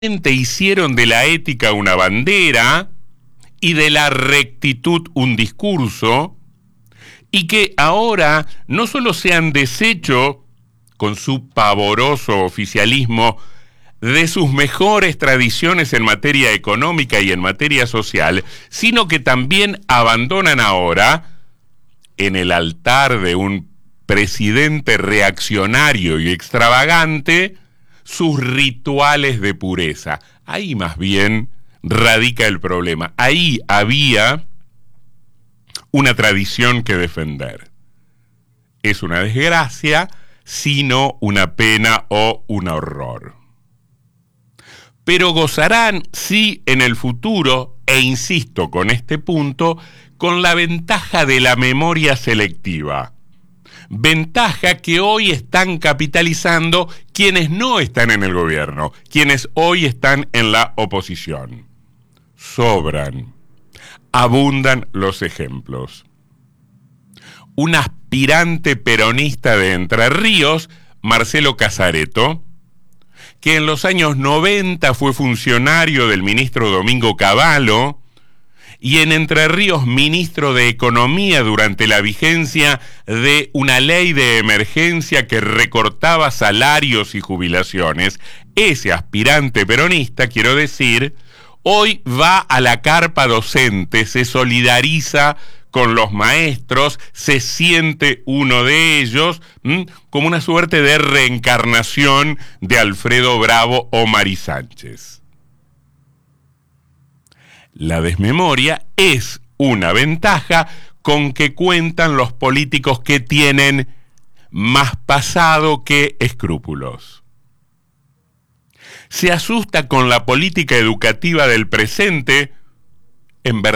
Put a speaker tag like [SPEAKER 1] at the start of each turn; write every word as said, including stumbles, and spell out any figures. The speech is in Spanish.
[SPEAKER 1] hicieron de la ética una bandera y de la rectitud un discurso, y que ahora no solo se han deshecho con su pavoroso oficialismo de sus mejores tradiciones en materia económica y en materia social, sino que también abandonan ahora en el altar de un presidente reaccionario y extravagante sus rituales de pureza. Ahí más bien radica el problema. Ahí había una tradición que defender. Es una desgracia, sino una pena o un horror. Pero gozarán, sí, en el futuro, e insisto con este punto, con la ventaja de la memoria selectiva. Ventaja que hoy están capitalizando quienes no están en el gobierno, quienes hoy están en la oposición. Sobran, abundan los ejemplos. Un aspirante peronista de Entre Ríos, Marcelo Casareto, que en los años noventa fue funcionario del ministro Domingo Cavallo, y en Entre Ríos ministro de Economía durante la vigencia de una ley de emergencia que recortaba salarios y jubilaciones, ese aspirante peronista, quiero decir, hoy va a la carpa docente, se solidariza con los maestros, se siente uno de ellos, ¿m? como una suerte de reencarnación de Alfredo Bravo o Mari Sánchez. La desmemoria es una ventaja con que cuentan los políticos que tienen más pasado que escrúpulos. Se asusta con la política educativa del presente, en verdad.